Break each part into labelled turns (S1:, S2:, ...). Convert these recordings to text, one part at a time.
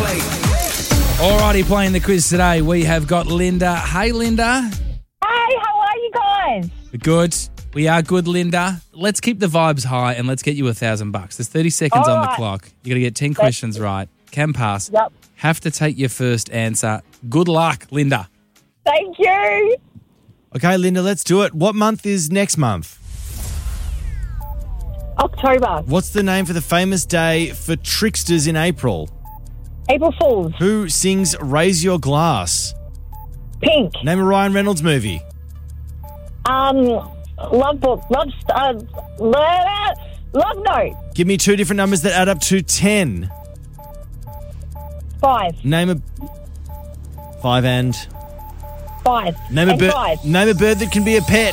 S1: Alrighty, playing the quiz today, we have got Linda. Hey, Linda.
S2: Hey, how are you guys?
S1: Good. We are good, Linda. Let's keep the vibes high and let's get you $1,000. There's 30 seconds on the clock. You got to get 10 questions right. Can pass.
S2: Yep.
S1: Have to take your first answer. Good luck, Linda.
S2: Thank you.
S3: Okay, Linda, let's do it. What month is next month?
S2: October.
S3: What's the name for the famous day for tricksters in April?
S2: April Fools.
S3: Who sings Raise Your Glass?
S2: Pink.
S3: Name a Ryan Reynolds movie.
S2: Love Book. Love Note.
S3: Give me two different numbers that add up to 10.
S2: 5.
S3: Name a... 5 and...
S2: 5.
S3: Name a
S2: And
S3: bird.
S2: 5.
S3: Name a bird that can be a pet.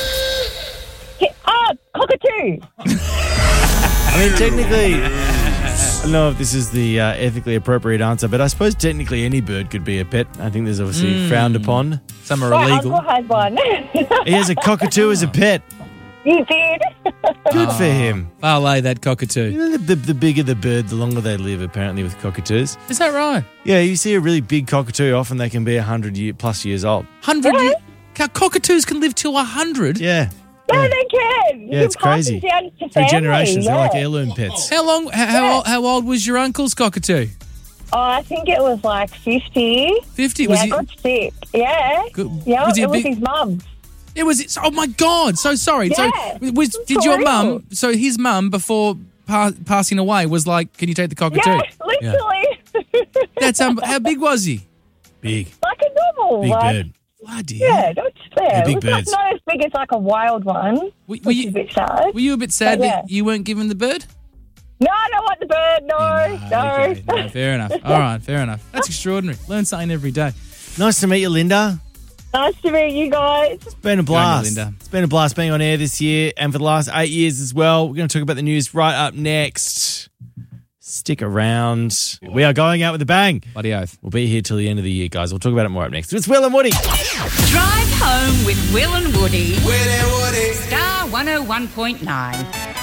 S2: Cockatoo.
S3: I mean, technically, I don't know if this is the ethically appropriate answer, but I suppose technically any bird could be a pet. I think there's obviously frowned upon.
S1: Some are
S2: My
S1: illegal.
S2: uncle has one.
S3: He has a cockatoo as a pet.
S2: You did.
S3: Good for him.
S1: Parlay that cockatoo.
S3: You know, the bigger the bird, the longer they live, apparently, with cockatoos.
S1: Is that right?
S3: Yeah, you see a really big cockatoo, often they can be 100+ years old.
S1: 100
S2: Really?
S1: years? Cockatoos can live till 100?
S3: Yeah.
S2: No, they can.
S3: Yeah, it's crazy.
S2: Down to
S3: Through
S2: family,
S3: generations, they're like
S2: yeah.
S3: heirloom pets.
S1: How long? How old was your uncle's cockatoo?
S2: Oh, I think it was like 50.
S1: 50?
S2: Yeah,
S1: Was
S2: I
S1: he?
S2: got sick. Yeah.
S1: Good.
S2: Yeah,
S1: Was he a
S2: it was
S1: big-
S2: his mum.
S1: It was. Oh my God! So sorry.
S2: Yeah,
S1: So did your
S2: for
S1: mum?
S2: real.
S1: So his mum before passing away was like, "Can you take the cockatoo?"
S2: Yeah, literally.
S1: That's how big was he? Big.
S2: Like a normal.
S3: Big
S2: like,
S3: bird.
S1: Bloody
S2: Yeah, not fair.
S3: big
S2: It was like
S3: birds.
S2: not as big as like a wild one,
S1: Were
S2: which
S1: you-
S2: is a bit sad.
S1: Were you a bit sad
S2: But yeah.
S1: that you weren't given the bird?
S2: No, I don't want the bird. No.
S1: Okay, no, fair enough. All right, fair enough. That's extraordinary. Learn something every day.
S3: Nice to meet you, Linda.
S2: Nice to meet you guys.
S3: It's been a blast.
S1: Linda.
S3: It's been a blast being on air this year and for the last 8 years as well. We're going to talk about the news right up next. Stick around. We are going out with a bang.
S1: Bloody oath.
S3: We'll be here till the end of the year, guys. We'll talk about it more up next. It's Will and Woody.
S4: Drive home with Will and Woody. Will and Woody. Star 101.9.